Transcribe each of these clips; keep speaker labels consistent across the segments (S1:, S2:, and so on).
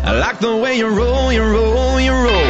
S1: I like the way you roll, you roll, you roll.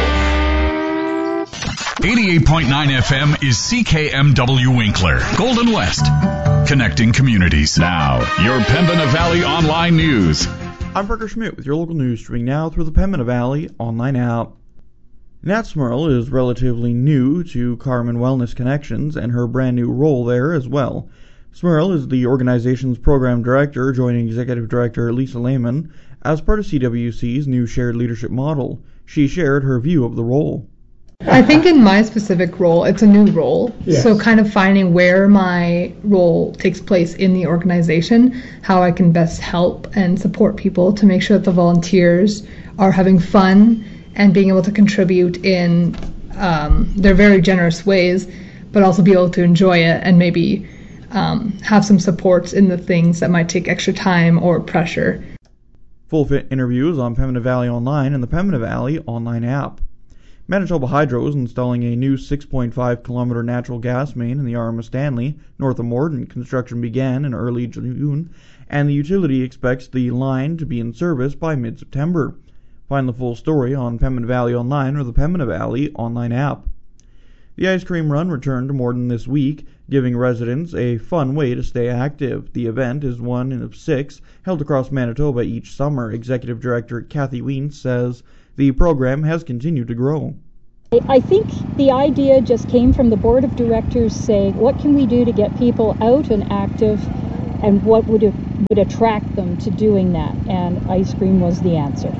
S2: 88.9 FM is CKMW Winkler, Golden West, connecting communities. Now, your Pembina Valley Online News.
S3: I'm Parker Schmidt with your local news, streaming now through the Pembina Valley Online app. Nat Smurl is relatively new to Carmen Wellness Connections and her brand new role there as well. Smurl is the organization's program director, joining executive director Lisa Lehman as part of CWC's new shared leadership model. She shared her view of the role.
S4: I think in my specific role, it's a new role.
S5: Yes.
S4: So kind of finding where my role takes place in the organization, how I can best help and support people to make sure that the volunteers are having fun and being able to contribute in their very generous ways, but also be able to enjoy it and maybe have some supports in the things that might take extra time or pressure.
S3: Full fit interviews on Pembina Valley Online and the Pembina Valley Online app. Manitoba Hydro is installing a new 6.5-kilometer natural gas main in the Arma Stanley, north of Morden. Construction began in early June, and the utility expects the line to be in service by mid-September. Find the full story on Pembina Valley Online or the Pembina Valley Online app. The ice cream run returned to Morden this week, giving residents a fun way to stay active. The event is one of 6 held across Manitoba each summer. Executive Director Kathy Wiens says the program has continued to grow.
S6: I think the idea just came from the board of directors saying, what can we do to get people out and active, and what would attract them to doing that? And ice cream was the answer.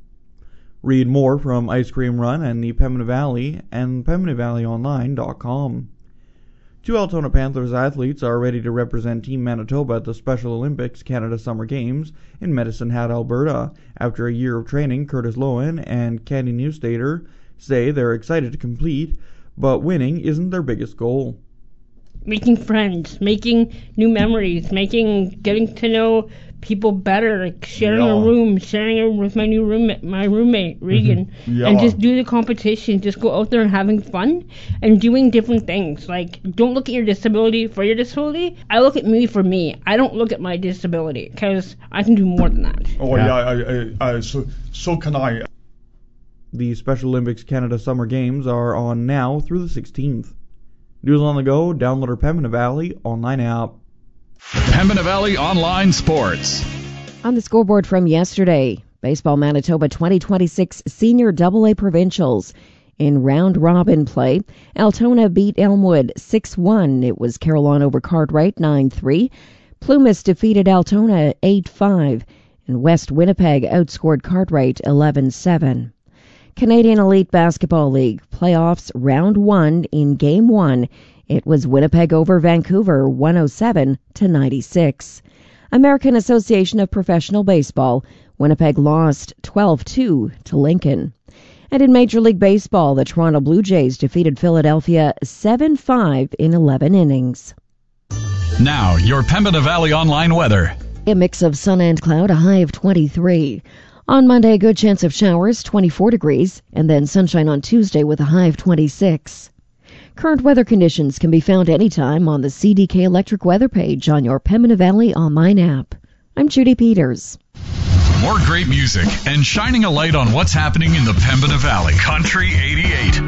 S3: Read more from Ice Cream Run and the Pembina Valley and PembinaValleyOnline.com. 2 Altona Panthers athletes are ready to represent Team Manitoba at the Special Olympics Canada Summer Games in Medicine Hat, Alberta. After a year of training, Curtis Lowen and Candy Newstater say they're excited to compete, but winning isn't their biggest goal.
S7: Making friends, making new memories, getting to know people better, like sharing a room with my roommate Regan, and just do the competition, just go out there and having fun and doing different things. Like, don't look at your disability for your disability. I look at me for me. I don't look at my disability, because I can do more than that.
S5: So can I.
S3: The Special Olympics Canada Summer Games are on now through the 16th. News on the go, download our Pembina Valley Online app.
S2: Pembina Valley Online Sports.
S8: On the scoreboard from yesterday, Baseball Manitoba 2026 Senior AA Provincials. In round-robin play, Altona beat Elmwood 6-1. It was Carillon over Cartwright 9-3. Plumas defeated Altona 8-5. And West Winnipeg outscored Cartwright 11-7. Canadian Elite Basketball League playoffs round 1 in Game 1. It was Winnipeg over Vancouver 107-96. American Association of Professional Baseball, Winnipeg lost 12-2 to Lincoln. And in Major League Baseball, the Toronto Blue Jays defeated Philadelphia 7-5 in 11 innings.
S2: Now, your Pembina Valley Online weather.
S8: A mix of sun and cloud, a high of 23. On Monday, good chance of showers, 24 degrees, and then sunshine on Tuesday with a high of 26. Current weather conditions can be found anytime on the CDK Electric weather page on your Pembina Valley Online app. I'm Judy Peters.
S2: More great music and shining a light on what's happening in the Pembina Valley. Country 88.